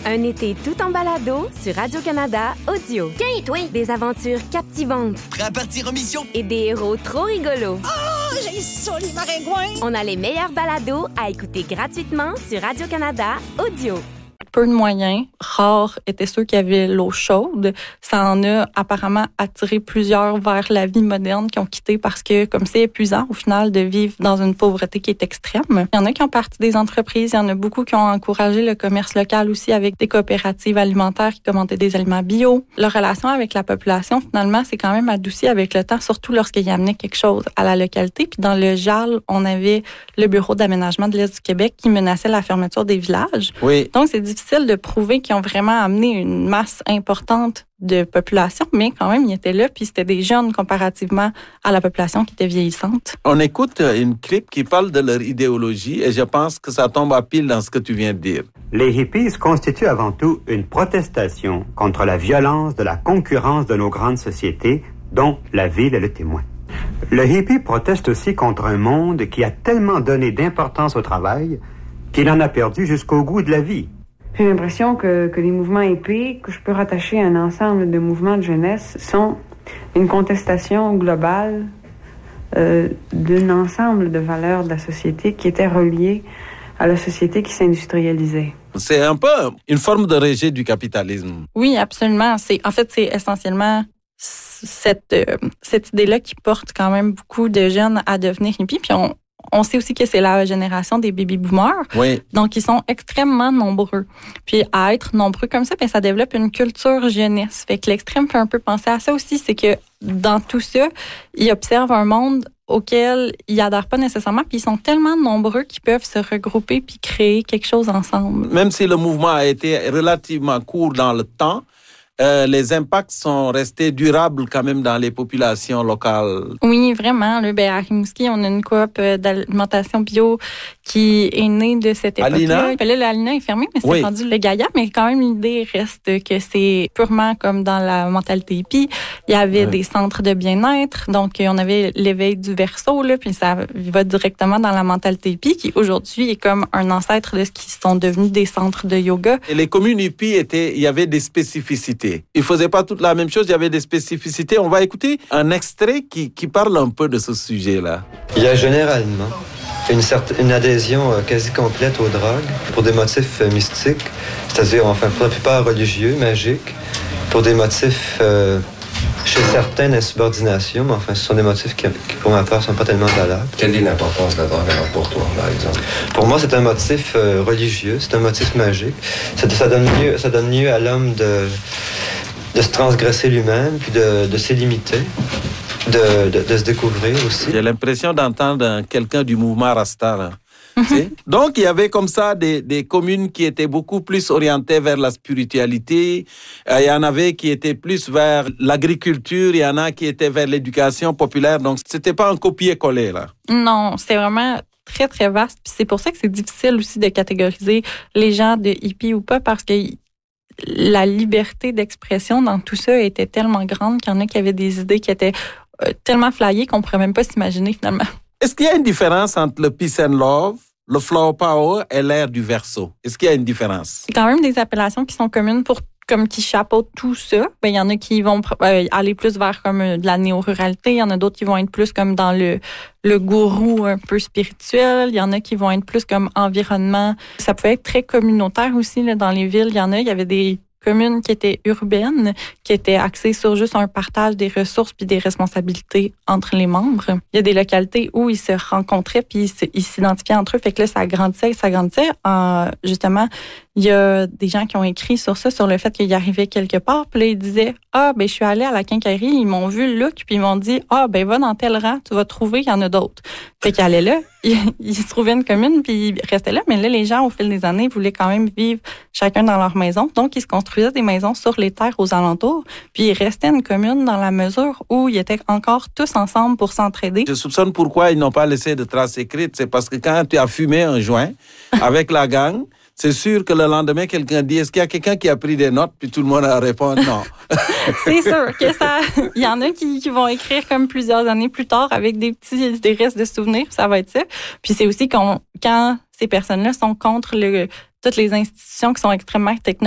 Un été tout en balado sur Radio-Canada Audio. Tiens, toi! Des aventures captivantes. Prêt à partir en mission? Et des héros trop rigolos. Oh, j'ai ça, les maringouins! On a les meilleurs balados à écouter gratuitement sur Radio-Canada Audio. Peu de moyens, rares étaient ceux qui avaient l'eau chaude. Ça en a apparemment attiré plusieurs vers la vie moderne qui ont quitté parce que comme c'est épuisant au final de vivre dans une pauvreté qui est extrême. Il y en a qui ont parti des entreprises, il y en a beaucoup qui ont encouragé le commerce local aussi avec des coopératives alimentaires qui commandaient des aliments bio. Leur relation avec la population finalement c'est quand même adouci avec le temps, surtout lorsqu'ils amenaient quelque chose à la localité. Puis dans le JAL, on avait le bureau d'aménagement de l'Est du Québec qui menaçait la fermeture des villages. Oui. Donc c'est difficile de prouver qu'ils ont vraiment amené une masse importante de population, mais quand même, ils étaient là, puis c'était des jeunes comparativement à la population qui était vieillissante. On écoute une clip qui parle de leur idéologie et je pense que ça tombe à pile dans ce que tu viens de dire. Les hippies constituent avant tout une protestation contre la violence de la concurrence de nos grandes sociétés, dont la ville est le témoin. Le hippie proteste aussi contre un monde qui a tellement donné d'importance au travail qu'il en a perdu jusqu'au goût de la vie. J'ai l'impression que les mouvements hippies, que je peux rattacher à un ensemble de mouvements de jeunesse, sont une contestation globale d'un ensemble de valeurs de la société qui étaient reliées à la société qui s'industrialisait. C'est un peu une forme de rejet du capitalisme. Oui, absolument. C'est essentiellement cette idée-là qui porte quand même beaucoup de jeunes à devenir hippies. Puis on sait aussi que c'est la génération des baby-boomers. Oui. Donc, ils sont extrêmement nombreux. Puis, à être nombreux comme ça, ça développe une culture jeunesse. Fait que l'extrême fait un peu penser à ça aussi. C'est que dans tout ça, ils observent un monde auquel ils adhèrent pas nécessairement. Puis, ils sont tellement nombreux qu'ils peuvent se regrouper puis créer quelque chose ensemble. Même si le mouvement a été relativement court dans le temps, les impacts sont restés durables quand même dans les populations locales. Oui, vraiment. Là, à Rimouski, on a une coop d'alimentation bio qui est née de cette époque-là. Là, l'Alina est fermée, mais c'est rendu le Gaïa. Mais quand même, l'idée reste que c'est purement comme dans la mentalité hippie. Il y avait des centres de bien-être. Donc, on avait l'éveil du verso, là, puis ça va directement dans la mentalité hippie, qui aujourd'hui est comme un ancêtre de ce qui sont devenus des centres de yoga. Et les communes hippies il y avait des spécificités. Ils ne faisaient pas toute la même chose, il y avait des spécificités. On va écouter un extrait qui parle un peu de ce sujet-là. Il y a généralement une adhésion quasi complète aux drogues pour des motifs mystiques, c'est-à-dire pour la plupart religieux, magiques, pour des motifs chez certains d'insubordination, mais ce sont des motifs qui pour ma part, ne sont pas tellement valables. Quelle est l'importance de la drogue alors pour toi, par exemple? Pour moi, c'est un motif religieux, c'est un motif magique. Ça donne lieu à l'homme de se transgresser lui-même, puis de ses limités, de se découvrir aussi. J'ai l'impression d'entendre quelqu'un du mouvement Rasta, là. Donc, il y avait comme ça des communes qui étaient beaucoup plus orientées vers la spiritualité. Il y en avait qui étaient plus vers l'agriculture. Il y en a qui étaient vers l'éducation populaire. Donc, c'était pas un copier-coller, là. Non, c'est vraiment très, très vaste. Puis c'est pour ça que c'est difficile aussi de catégoriser les gens de hippie ou pas, parce que la liberté d'expression dans tout ça était tellement grande qu'il y en a qui avaient des idées qui étaient tellement flyées qu'on pourrait même pas s'imaginer finalement. Est-ce qu'il y a une différence entre le peace and love, le flower power et l'ère du verso? Est-ce qu'il y a une différence? C'est quand même des appellations qui sont communes qui chapeautent tout ça. Il y en a qui vont aller plus vers comme de la néo-ruralité. Il y en a d'autres qui vont être plus comme dans le gourou un peu spirituel. Il y en a qui vont être plus comme environnement. Ça pouvait être très communautaire aussi là, dans les villes. Il y avait des communes qui étaient urbaines, qui étaient axées sur juste un partage des ressources puis des responsabilités entre les membres. Il y a des localités où ils se rencontraient puis ils s'identifiaient entre eux. Fait que là, ça grandissait. Justement, il y a des gens qui ont écrit sur ça, sur le fait qu'ils arrivaient quelque part. Puis là, ils disaient, je suis allé à la quincaillerie, ils m'ont vu le look, puis ils m'ont dit, va dans tel rang, tu vas trouver, il y en a d'autres. Fait qu'ils allaient là, ils se trouvaient une commune, puis ils restaient là. Mais là, les gens, au fil des années, voulaient quand même vivre chacun dans leur maison. Donc, ils se construisaient des maisons sur les terres aux alentours, puis ils restaient une commune dans la mesure où ils étaient encore tous ensemble pour s'entraider. Je soupçonne pourquoi ils n'ont pas laissé de traces écrites. C'est parce que quand tu as fumé un joint avec la gang, c'est sûr que le lendemain, quelqu'un dit, est-ce qu'il y a quelqu'un qui a pris des notes? Puis tout le monde répond non. C'est sûr que ça, il y en a qui vont écrire comme plusieurs années plus tard avec des restes de souvenirs, ça va être ça. Puis c'est aussi quand ces personnes-là sont contre toutes les institutions qui sont extrêmement technologiques,